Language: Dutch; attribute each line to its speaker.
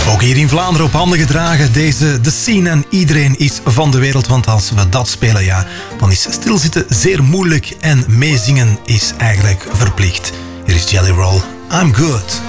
Speaker 1: Ook hier in Vlaanderen op handen gedragen, de scene en iedereen is van de wereld. Want als we dat spelen, ja, dan is stilzitten zeer moeilijk en meezingen is eigenlijk verplicht. Hier is Jelly Roll, I'm Good.